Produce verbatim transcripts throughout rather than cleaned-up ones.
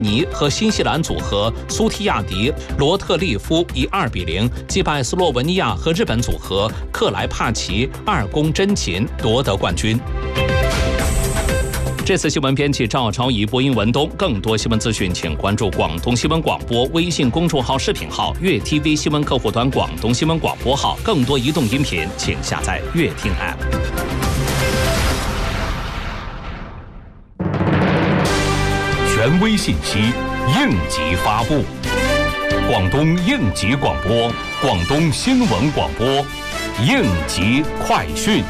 尼和新西兰组合苏提亚迪罗特利夫以二比零击败斯洛文尼亚和日本组合克莱帕奇二攻真擒，夺得冠军。这次新闻编辑赵超仪，播音文东。更多新闻资讯，请关注广东新闻广播微信公众号、视频号、粤 T V 新闻客户端广东新闻广播号。更多移动音频，请下载粤听 App。 权威信息，应急发布。广东应急广播，广东新闻广播，应急快讯。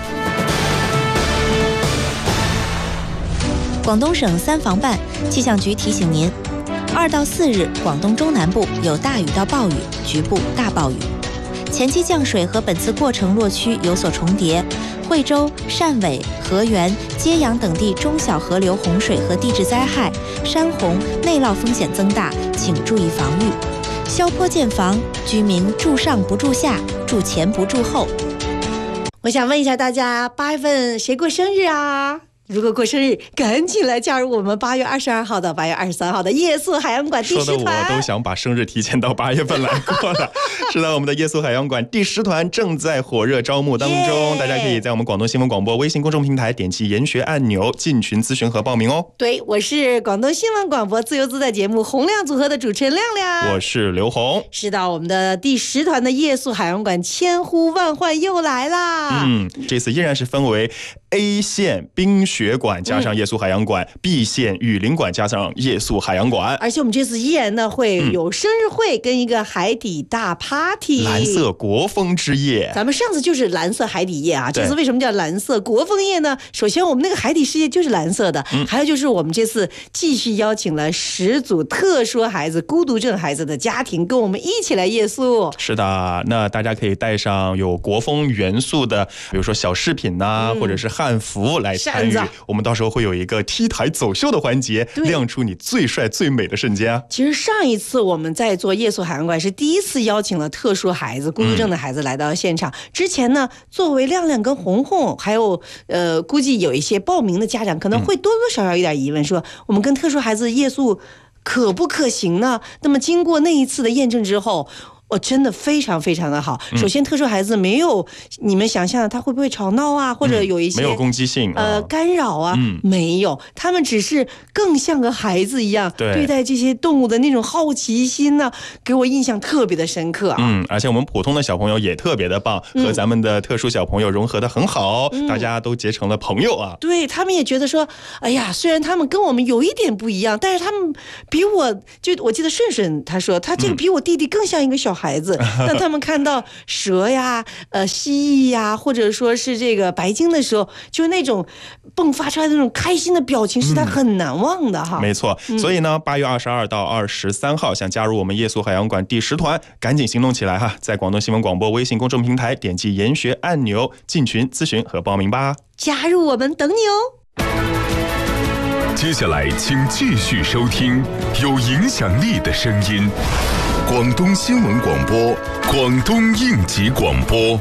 广东省三防办气象局提醒您，二到四日广东中南部有大雨到暴雨，局部大暴雨。前期降水和本次过程落区有所重叠，惠州、汕尾、河源、揭阳等地中小河流洪水和地质灾害、山洪、内涝风险增大，请注意防御。消坡建防，居民住上不住下，住前不住后。 我想问一下大家，八月份谁过生日啊？如果过生日，赶紧来加入我们八月二十二号到八月二十三号的夜宿海洋馆第十团。 说的我都想把生日提前到八月份来过了。是的，我们的夜宿海洋馆第十团正在火热招募当中， yeah! 大家可以在我们广东新闻广播微信公众平台点击研学按钮进群咨询和报名哦。 对，我是广东新闻广播自由自在节目洪亮组合的主持人亮亮， 我是刘红。 是的，我们的第十团的夜宿海洋馆千呼万唤又来啦。 嗯，这次依然是分为 A 线冰雪馆加上夜宿海洋馆、嗯、B 线雨林馆加上夜宿海洋馆。 而且我们这次依然呢会有生日会跟一个海底大 party、嗯、 蓝色国风之夜。 咱们上次就是蓝色海底夜啊，这次为什么叫蓝色国风夜呢？首先我们那个海底世界就是蓝色的、嗯、还有就是我们这次继续邀请了十组特殊孩子孤独症孩子的家庭跟我们一起来夜宿。 是的，那大家可以带上有国风元素的比如说小饰品啊、嗯、或者是汉服来参与，我们到时候会有一个 T 台走秀的环节，亮出你最帅最美的瞬间。 其实上一次我们在做夜宿海洋馆是第一次邀请了特殊孩子孤独症的孩子来到现场、嗯、之前呢作为亮亮跟红红还有呃估计有一些报名的家长可能会多多少少有点疑问，说我们跟特殊孩子夜宿可不可行呢？那么经过那一次的验证之后，我、哦、真的非常非常的好。首先特殊孩子没有你们想象的他会不会吵闹啊，或者有一些、 嗯、没有攻击性、 呃、 哦、 干扰啊、嗯、没有，他们只是更像个孩子一样 对, 对待这些动物的那种好奇心呢、啊，给我印象特别的深刻啊。 嗯，而且我们普通的小朋友也特别的棒、嗯、和咱们的特殊小朋友融合的很好、嗯、大家都结成了朋友啊。 对，他们也觉得说哎呀，虽然他们跟我们有一点不一样，但是他们比我就我记得顺顺他说他这个比我弟弟更像一个小孩子、嗯当他们看到蛇呀、呃蜥蜴呀，或者说是这个白鲸的时候，就那种迸发出来的那种开心的表情，是他很难忘的哈。 嗯、没错，所以呢，八月二十二到二十三号，想加入我们夜宿海洋馆第十团，赶紧行动起来哈！在广东新闻广播微信公众平台点击研学按钮进群咨询和报名吧。 加入我们，等你哦。 接下来，请继续收听有影响力的声音。广东新闻广播，广东应急广播。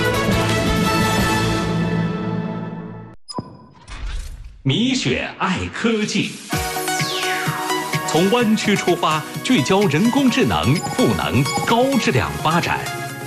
米雪爱科技，从湾区出发，聚焦人工智能、赋能、高质量发展。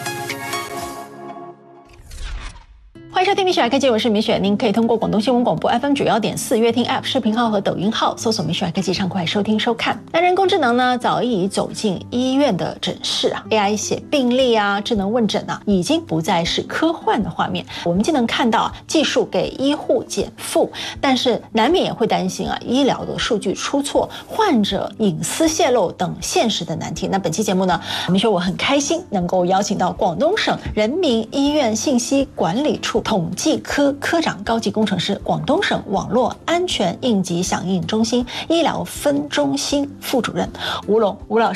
欢迎收听米雪爱科技，我是米雪。您可以通过广东新闻广播 F M 九幺点四乐听 App 视频号和抖音号搜索米雪爱科技畅快收听收看。那人工智能呢，早已走进医院的诊室啊 ，A I 写病历啊，智能问诊啊，已经不再是科幻的画面。我们既能看到、啊、技术给医护减负，但是难免也会担心啊，医疗的数据出错、患者隐私泄露等现实的难题。那本期节目呢，米雪我很开心能够邀请到广东省人民医院信息管理处统计科科长高级工程师，广东省网络安全应急响应中心医疗分中心副主任吴龙吴老师。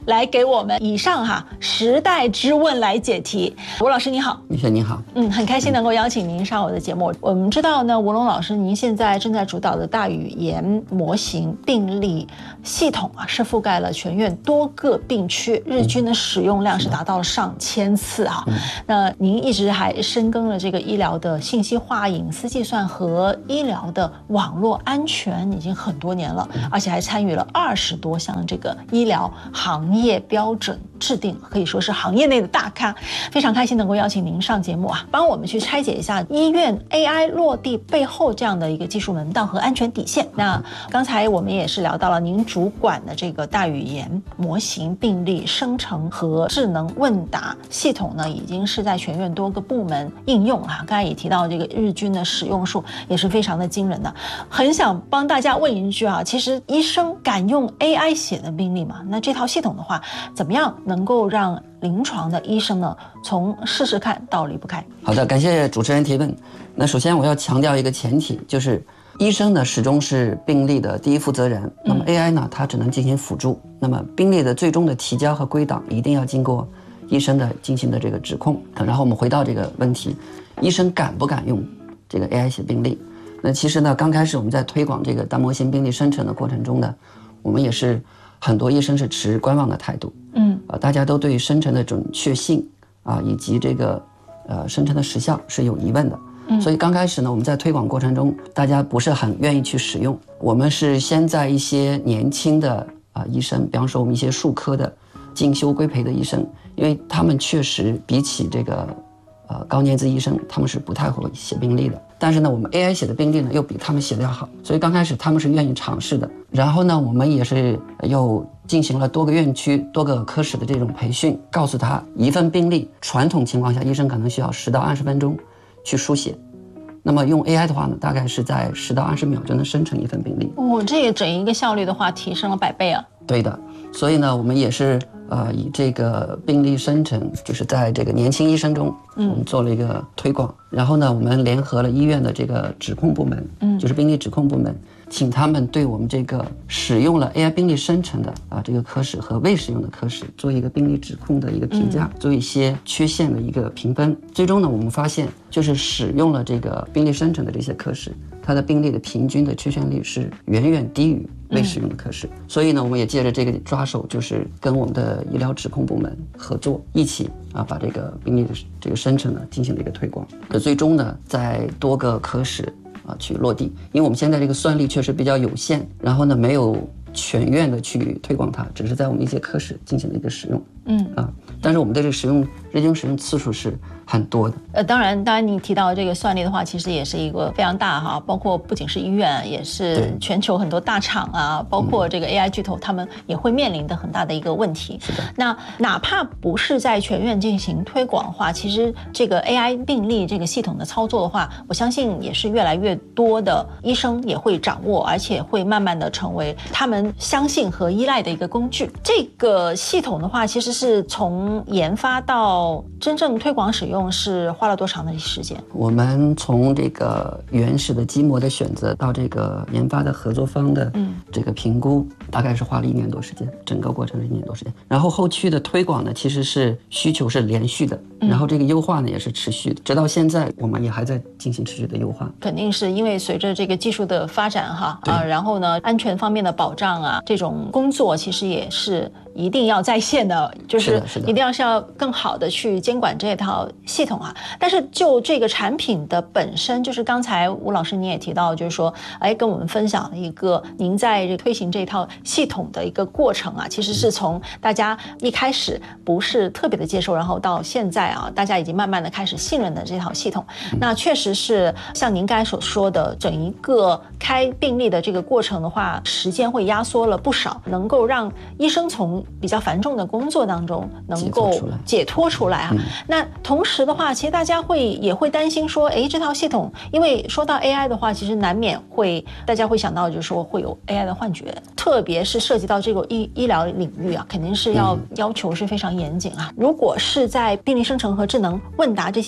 来给我们以上哈时代之问来解题。吴老师你好。 米雪你好。 嗯，很开心能够邀请您上我的节目。我们知道呢，吴龙老师您现在正在主导的大语言模型病例系统啊，是覆盖了全院多个病区，日均的使用量是达到了上千次啊。嗯、那您一直还深耕了这个医疗的信息化、隐私计算和医疗的网络安全，已经很多年了，而且还参与了二十多项这个医疗行业标准制定，可以说是行业内的大咖。非常开心能够邀请您上节目啊，帮我们去拆解一下医院 A I 落地背后这样的一个技术门道和安全底线。那刚才我们也是聊到了您主管的这个大语言模型病例生成和智能问答系统呢，已经是在全院多个部门应用啊。刚才也提到这个日均的使用数也是非常的惊人的。很想帮大家问一句啊，其实医生敢用 A I 写的病例吗？那这套系统的话，怎么样能够让临床的医生呢从试试看到离不开？ 好的，感谢主持人提问。那首先我要强调一个前提，就是医生呢始终是病例的第一负责人，那么 A I 呢它只能进行辅助，那么病例的最终的提交和归档一定要经过医生的进行的这个指控。然后我们回到这个问题，医生敢不敢用这个 A I 写病例？那其实呢，刚开始我们在推广这个大模型病例生成的过程中呢，我们也是很多医生是持观望的态度，嗯，啊，大家都对生成的准确性啊以及这个呃生成的时效是有疑问的，嗯，所以刚开始呢，我们在推广过程中，大家不是很愿意去使用。我们是先在一些年轻的啊医生，比方说我们一些术科的进修规培的医生，因为他们确实比起这个呃高年资医生，他们是不太会写病例的。但是呢，我们 A I 写的病例呢，又比他们写的要好，所以刚开始他们是愿意尝试的。然后呢，我们也是又进行了多个院区、多个科室的这种培训，告诉他一份病例，传统情况下医生可能需要十到二十分钟去书写，那么用 A I 的话呢，大概是在十到二十秒就能生成一份病例。 哦，这个整一个效率的话，提升了百倍啊！ 对的，所以呢，我们也是呃以这个病例生成，就是在这个年轻医生中，嗯，我们做了一个推广。然后呢，我们联合了医院的这个指控部门，嗯，就是病例指控部门，请他们对我们这个使用了 A I 病例生成的啊这个科室和未使用的科室做一个病例指控的一个评价，嗯、做一些缺陷的一个评分。最终呢，我们发现就是使用了这个病例生成的这些科室，它的病例的平均的缺陷率是远远低于未使用的科室。嗯、所以呢，我们也借着这个抓手，就是跟我们的医疗指控部门合作，一起啊把这个病例的这个生成呢进行了一个推广。可最终呢，在多个科室啊去落地，因为我们现在这个算力确实比较有限，然后呢没有全院的去推广它，只是在我们一些科室进行了一个使用。嗯啊，但是我们的这个使用日均使用次数是很多的。 呃，当然，当然你提到这个算力的话，其实也是一个非常大哈，包括不仅是医院，也是全球很多大厂啊，包括这个 A I 巨头，他们也会面临的很大的一个问题。 是的。 那哪怕不是在全院进行推广的话，其实这个 A I 病例这个系统的操作的话，我相信也是越来越多的医生也会掌握，而且会慢慢的成为他们相信和依赖的一个工具。这个系统的话，其实是从研发到真正推广使用是花了多长的时间？ 我们从这个原始的基模的选择到这个研发的合作方的这个评估，嗯、大概是花了一年多时间，整个过程是一年多时间。然后后续的推广呢，其实是需求是连续的，嗯、然后这个优化呢也是持续的，直到现在我们也还在进行持续的优化。 肯定是因为随着这个技术的发展哈啊，然后呢安全方面的保障啊，这种工作其实也是一定要在线的，就是一定要是要更好的去监管这套系统啊。但是就这个产品的本身，就是刚才吴老师你也提到，就是说，哎，跟我们分享了一个您在这推行这套系统的一个过程啊，其实是从大家一开始不是特别的接受，然后到现在啊，大家已经慢慢的开始信任的这套系统。那确实是像您刚才所说的，整一个开病例的这个过程的话，时间会压缩了不少，能够让医生从比较繁重的工作当中能够解脱出来啊。嗯、那同时的话，其实大家会也会担心说，哎，这套系统，因为说到 A I 的话，其实难免会大家会想到就是说会有 A I 的幻觉，特别是涉及到这个医医疗领域啊，肯定是要、嗯、要求是非常严谨啊。如果是在病例生成和智能问答这些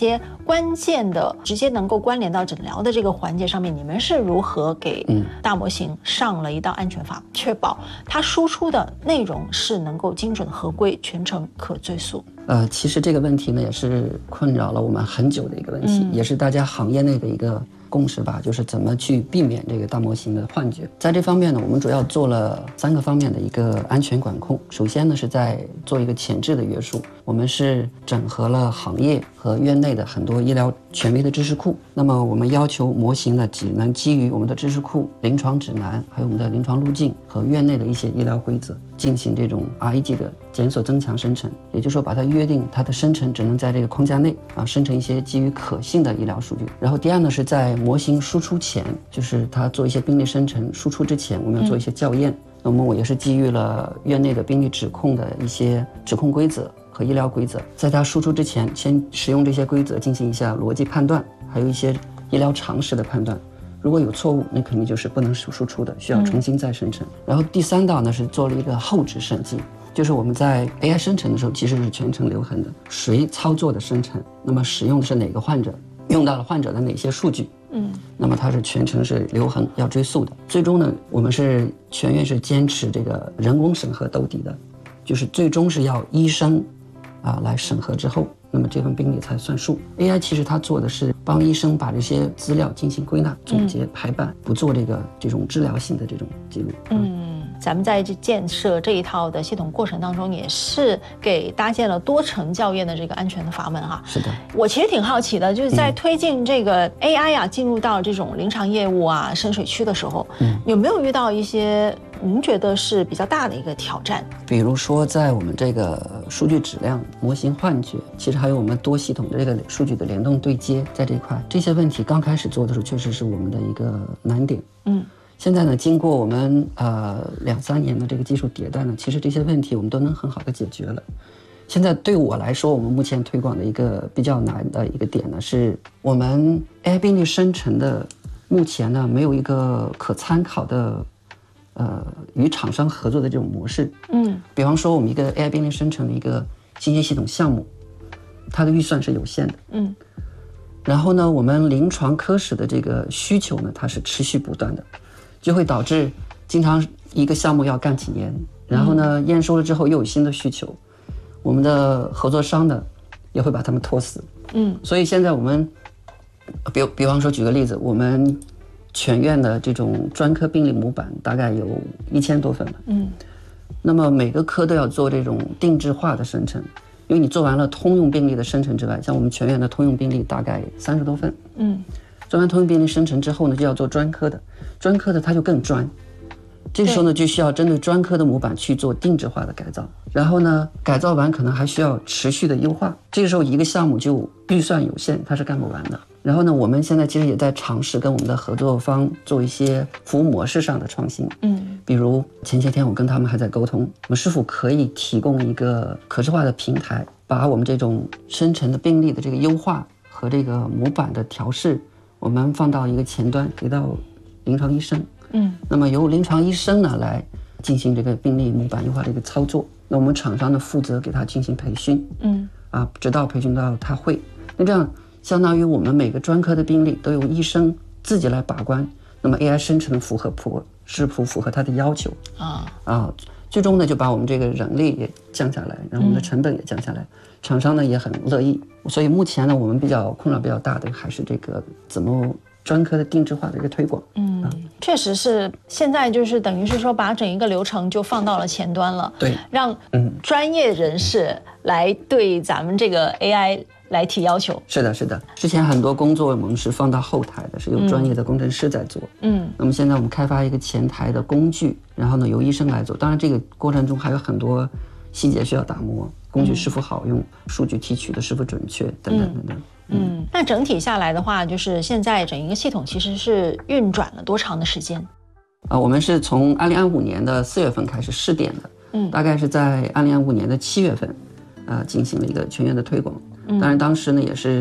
关键的直接能够关联到诊疗的这个环节上面，你们是如何给大模型上了一道安全法，确保它输出的内容是能够精准合规、全程可追溯？ 呃，其实这个问题呢，也是困扰了我们很久的一个问题，嗯、也是大家行业内的一个共识吧，就是怎么去避免这个大模型的幻觉。在这方面呢，我们主要做了三个方面的一个安全管控。首先呢，是在做一个前置的约束，我们是整合了行业和院内的很多医疗权威的知识库。那么我们要求模型呢，只能基于我们的知识库、临床指南，还有我们的临床路径和院内的一些医疗规则，进行这种 R E G 的检索增强生成。也就是说，把它约定它的生成只能在这个框架内啊，生成一些基于可信的医疗数据。然后第二呢，是在模型输出前，就是它做一些病例生成输出之前，我们要做一些校验。嗯、那么我也是基于了院内的病例指控的一些指控规则和医疗规则，在它输出之前，先使用这些规则进行一下逻辑判断，还有一些医疗常识的判断。如果有错误，那肯定就是不能输出的，需要重新再生成。嗯、然后第三道呢，是做了一个后置审计，就是我们在 A I 生成的时候其实是全程留痕的，谁操作的生成，那么使用的是哪个患者，用到了患者的哪些数据，嗯，那么它是全程是留痕要追溯的。最终呢，我们是全院是坚持这个人工审核兜底的，就是最终是要医生啊来审核之后，那么这份病例才算数。 A I 其实它做的是帮医生把这些资料进行归纳、总结、排版，不做这个这种治疗性的这种记录。 嗯，咱们在建设这一套的系统过程当中，也是给搭建了多层校验的这个安全的阀门哈。 是的， 我其实挺好奇的，就是在推进这个 A I 啊，进入到这种临床业务啊、深水区的时候，嗯，有没有遇到一些您觉得是比较大的一个挑战？ 比如说，在我们这个数据质量、模型幻觉，其实还有我们多系统的这个数据的联动对接，在这一块，这些问题刚开始做的时候，确实是我们的一个难点。嗯，现在呢，经过我们呃两三年的这个技术迭代呢，其实这些问题我们都能很好的解决了。现在对我来说，我们目前推广的一个比较难的一个点呢，是我们 A I 病例生成的目前呢没有一个可参考的呃与厂商合作的这种模式。嗯，比方说我们一个 A I 病例生成的一个信息系统项目，它的预算是有限的。嗯。然后呢，我们临床科室的这个需求呢，它是持续不断的，就会导致经常一个项目要干几年，然后呢，验收了之后又有新的需求，我们的合作商呢也会把他们拖死。嗯，所以现在我们，比比方说举个例子，我们全院的这种专科病例模板大概有一千多份吧。嗯，那么每个科都要做这种定制化的生成。因为你做完了通用病例的生成之外，像我们全院的通用病例大概三十多份，嗯，做完通用病例生成之后呢，就要做专科的，专科的它就更专，这个时候呢就需要针对专科的模板去做定制化的改造，然后呢改造完可能还需要持续的优化，这个时候一个项目就预算有限，它是干不完的。然后呢，我们现在其实也在尝试跟我们的合作方做一些服务模式上的创新。嗯，比如前些天我跟他们还在沟通，我们是否可以提供一个可视化的平台，把我们这种生成的病例的这个优化和这个模板的调试，我们放到一个前端给到临床医生。嗯，那么由临床医生呢来进行这个病例模板优化的一个操作，那我们厂商呢负责给他进行培训。嗯，啊，直到培训到他会，那这样相当于我们每个专科的病例都由医生自己来把关，那么 A I 生成符合符是否符合他的要求啊啊，最终呢就把我们这个人力也降下来，然后我们的成本也降下来，嗯、厂商呢也很乐意。所以目前呢，我们比较困扰比较大的还是这个怎么专科的定制化的一个推广。嗯，啊、 确实是现在就是等于是说把整一个流程就放到了前端了， 对， 让专业人士来对咱们这个 A I。来提要求。 是的，是的。之前很多工作我们是放到后台的，是由专业的工程师在做。嗯。那么现在我们开发一个前台的工具，然后呢由医生来做。当然这个过程中还有很多细节需要打磨，工具是否好用，嗯、数据提取的是否准确等等等等。 嗯, 嗯，那整体下来的话，就是现在整一个系统其实是运转了多长的时间？ 啊，我们是从二零二五年的四月份开始试点的，嗯，大概是在二零二五年的七月份，啊、呃，进行了一个全院的推广。当然当时呢也是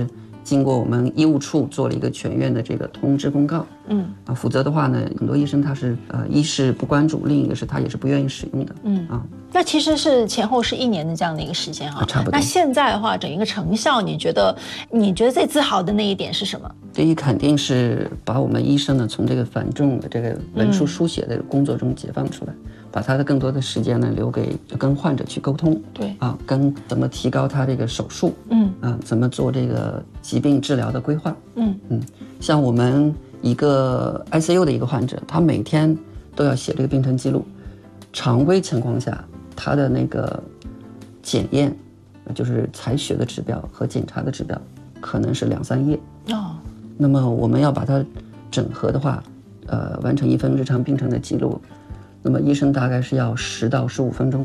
经过我们医务处做了一个全院的这个通知公告。嗯啊，否则的话呢，很多医生他是呃，一是不关注，另一个是他也是不愿意使用的。嗯啊， 那其实是前后是一年的这样的一个时间哈、啊， 差不多。 那现在的话，整一个成效，你觉得你觉得最自豪的那一点是什么？ 第一，肯定是把我们医生呢从这个繁重的这个文书书写的工作中解放出来，嗯、把他的更多的时间呢留给跟患者去沟通。 对啊，跟怎么提高他这个手术，嗯啊，怎么做这个疾病治疗的规划。嗯嗯，像我们一个 I C U 的一个患者，他每天都要写这个病程记录，常规情况下，他的那个检验，就是采血的指标和检查的指标，可能是两三页。哦，那么我们要把它整合的话，呃，完成一份日常病程的记录，那么医生大概是要十到十五分钟。